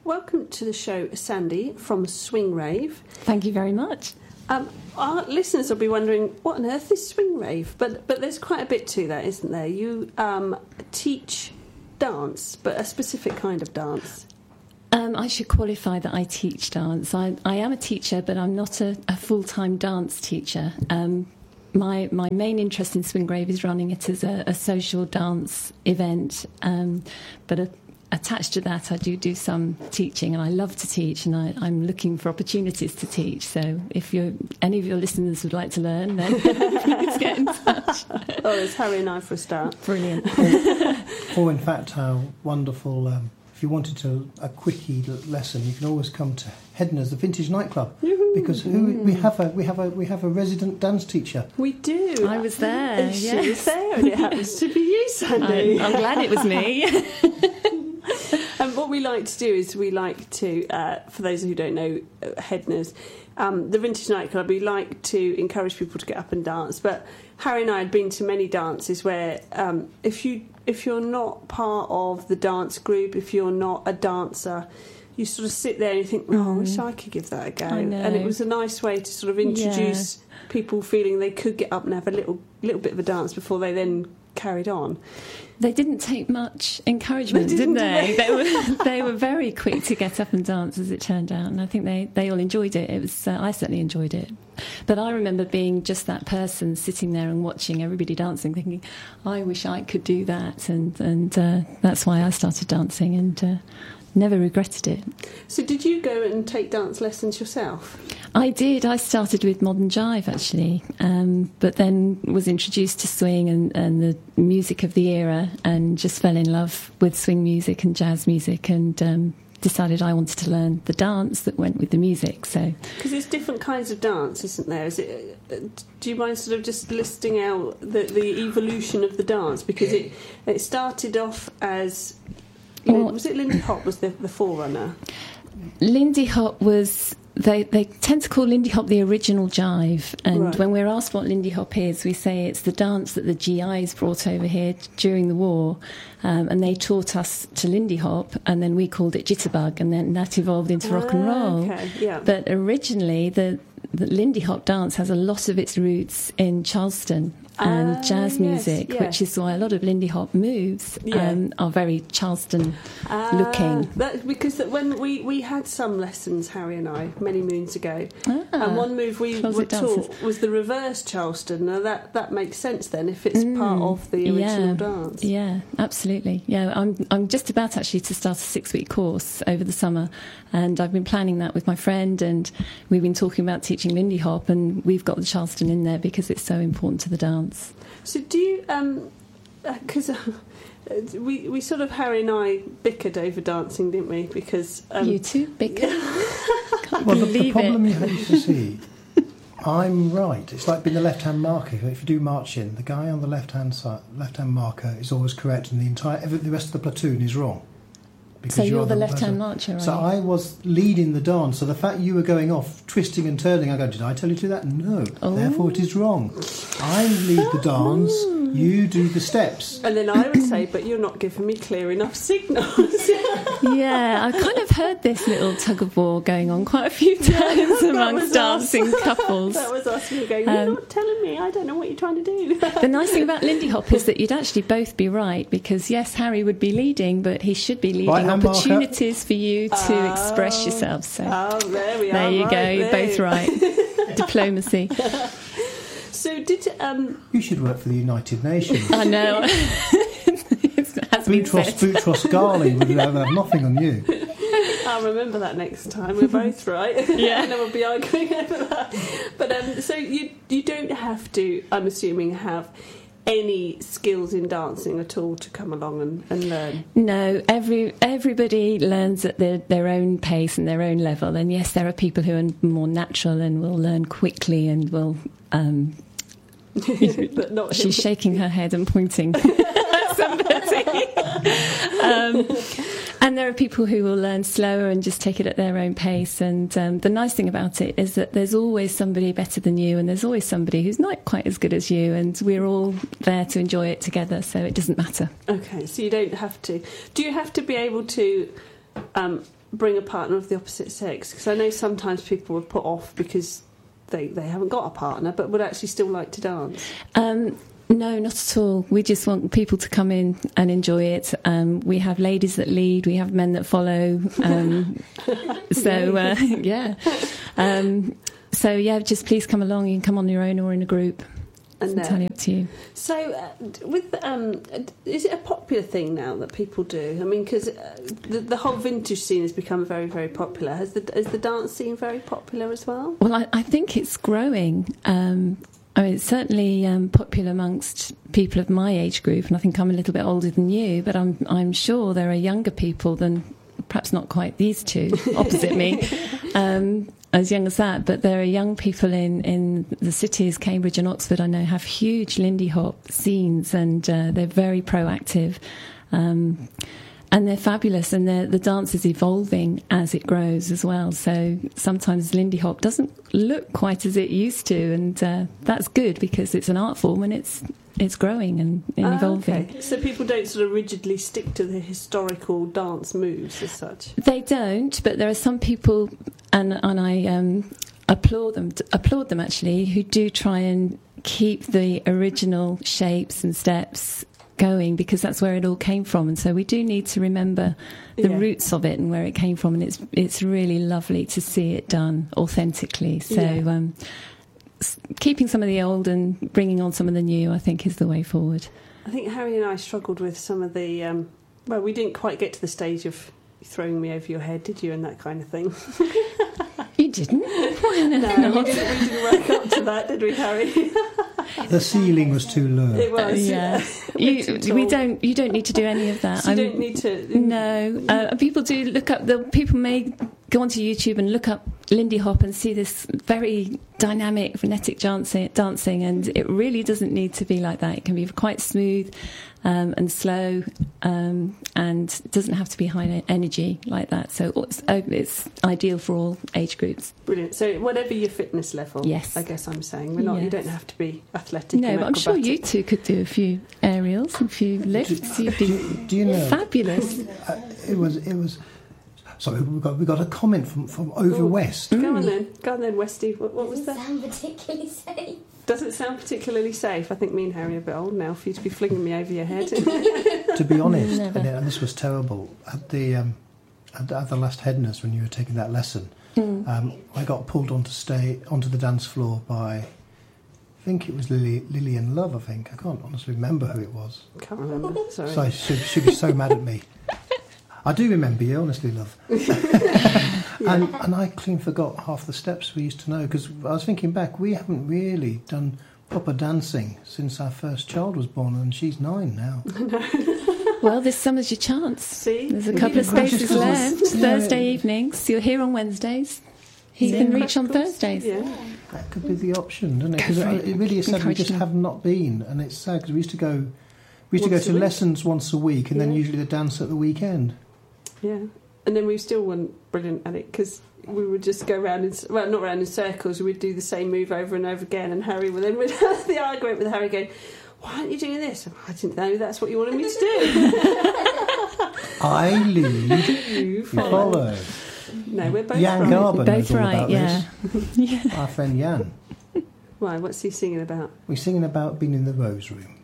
welcome to the show, Sandy, from Swing Rave. Thank you very much. Our listeners will be wondering, what on earth is Swing Rave? But there's quite a bit to that, isn't there? You teach dance, but a specific kind of dance. I should qualify that I teach dance. I am a teacher, but I'm not a full-time dance teacher. My main interest in Swing Rave is running it as a social dance event, but attached to that I do some teaching, and I love to teach, and I'm looking for opportunities to teach. So if any of your listeners would like to learn, then please get in touch. Oh, there's Harry and I for a start. Brilliant. Or in fact, how wonderful, if you wanted a quickie lesson, you can always come to Headner's, the vintage nightclub. Because we have a resident dance teacher. We do. I was there. And she was there, and it happens to be you, Sandy. I'm glad it was me. And what we like to do is we like to, for those who don't know Headner's, the vintage nightclub, we like to encourage people to get up and dance. But Harry and I had been to many dances where if you're not part of the dance group, if you're not a dancer, you sort of sit there and you think, I wish I could give that a go. And it was a nice way to sort of introduce people feeling they could get up and have a little bit of a dance before they then carried on. They didn't take much encouragement, did they? They were very quick to get up and dance, as it turned out, and I think they all enjoyed it. It was I certainly enjoyed it. But I remember being just that person sitting there and watching everybody dancing, thinking, I wish I could do that, and that's why I started dancing, and never regretted it. So did you go and take dance lessons yourself? I did. I started with modern jive, actually, but then was introduced to swing and the music of the era, and just fell in love with swing music and jazz music, and decided I wanted to learn the dance that went with the music. So, because there's different kinds of dance, isn't there? Do you mind sort of just listing out the evolution of the dance? Because it started off as... was it Lindy Hop was the forerunner? Lindy Hop was... They tend to call Lindy Hop the original jive, and when we're asked what Lindy Hop is, we say it's the dance that the GIs brought over here during the war, and they taught us to Lindy Hop, and then we called it Jitterbug, and then that evolved into rock and roll. Okay, yeah. But originally, the Lindy Hop dance has a lot of its roots in Charleston and jazz music, which is why a lot of Lindy Hop moves are very Charleston looking. Because when we had some lessons, Harry and I, many moons ago, and one move we were taught was the reverse Charleston. Now that makes sense then, if it's part of the original dance. Yeah, absolutely. Yeah, I'm just about actually to start a 6-week course over the summer, and I've been planning that with my friend, and we've been talking about teaching Lindy Hop, and we've got the Charleston in there because it's so important to the dance. So do you, because we sort of, Harry and I bickered over dancing, didn't we? Because you two bickered? The problem you have to see, I'm right. It's like being the left-hand marker. If you do marching, the guy on the left-hand marker is always correct, and the rest of the platoon is wrong. So you're the left-hand marcher, right? So I was leading the dance. So the fact you were going off, twisting and turning, I go, did I tell you to do that? No. Therefore it is wrong. I lead the dance, you do the steps. And then I would say, but you're not giving me clear enough signals. Yeah, I kind of heard this little tug-of-war going on quite a few times amongst dancing couples. That was us. We were going, you're not telling me, I don't know what you're trying to do. The nice thing about Lindy Hop is that you'd actually both be right, because yes, Harry would be leading, but he should be leading opportunities for you to express yourself. So there we are. There you go. You're both right. Diplomacy. So did you should work for the United Nations. I know. Boutros Ghali would have nothing on you. I'll remember that next time. We're both right. Yeah. And then we'll be arguing over that. But so you don't have to, I'm assuming, have any skills in dancing at all to come along and learn? No, everybody learns at their own pace and their own level. And yes, there are people who are more natural and will learn quickly and will... but not she's shaking her head and pointing at somebody. And there are people who will learn slower and just take it at their own pace. And the nice thing about it is that there's always somebody better than you, and there's always somebody who's not quite as good as you, and we're all there to enjoy it together, so it doesn't matter. Okay, so you don't have to... Do you have to be able to bring a partner of the opposite sex? Because I know sometimes people are put off because they haven't got a partner, but would actually still like to dance. No, not at all. We just want people to come in and enjoy it. We have ladies that lead, we have men that follow. Just please come along. You can come on your own or in a group. It's entirely up to you. So, is it a popular thing now that people do? I mean, because the whole vintage scene has become very, very popular. Is the dance scene very popular as well? Well, I think it's growing. It's certainly popular amongst people of my age group, and I think I'm a little bit older than you, but I'm sure there are younger people than, perhaps not quite these two opposite me, as young as that, but there are young people in the cities, Cambridge and Oxford, I know, have huge Lindy Hop scenes, and they're very proactive. And they're fabulous, and the dance is evolving as it grows as well. So sometimes Lindy Hop doesn't look quite as it used to, and that's good because it's an art form and it's growing and evolving. Okay. So people don't sort of rigidly stick to the historical dance moves as such? They don't, but there are some people, and I applaud them actually, who do try and keep the original shapes and steps going, because that's where it all came from, and so we do need to remember the roots of it and where it came from, and it's really lovely to see it done authentically. So keeping some of the old and bringing on some of the new, I think, is the way forward. I think Harry and I struggled with some of the we didn't quite get to the stage of throwing me over your head, did you, and that kind of thing. You didn't? No, we didn't work up to that, did we, Harry? The ceiling was too low. It was, yeah. You don't need to do any of that. So you don't need to. No, people do look up. People may go onto YouTube and look up Lindy Hop and see this very dynamic, frenetic dancing, and it really doesn't need to be like that. It can be quite smooth and slow, and doesn't have to be high energy like that. So it's ideal for all age groups. Brilliant. So whatever your fitness level, yes, I guess I'm saying you don't have to be athletic. No, but I'm sure you two could do a few aerials, a few lifts. You'd be do you know, fabulous. It was. Sorry, we got a comment from over west. Go on then, Westy. What was that? Doesn't sound particularly safe. Does it sound particularly safe? I think me and Harry are a bit old now for you to be flinging me over your head. To be honest, and this was terrible, at the last Headners when you were taking that lesson, I got pulled onto the dance floor by, I think it was Lillian Love. I can't honestly remember who it was. Can't remember. Sorry. So she'd be so mad at me. I do remember you, honestly, love. And I clean forgot half the steps we used to know, because I was thinking back, we haven't really done proper dancing since our first child was born, and she's 9 now. Well, this summer's your chance. See? There's a couple of spaces left. Thursday evenings. You're here on Wednesdays. He can reach on Thursdays. Yeah. That could be the option, doesn't it? Because it really is sad we just have not been, and it's sad because we used to go to lessons once a week, and then usually the dance at the weekend. Yeah, and then we still weren't brilliant at it because we would just go round not round in circles. We'd do the same move over and over again, and Harry would then have the argument with Harry going, "Why aren't you doing this?" I didn't know that's what you wanted me to do. I lead, you follow. No, we're both Jan right. Garber knows Both all right, about yeah. this. Our friend Jan. Why? What's he singing about? We're singing about being in the Rose Room.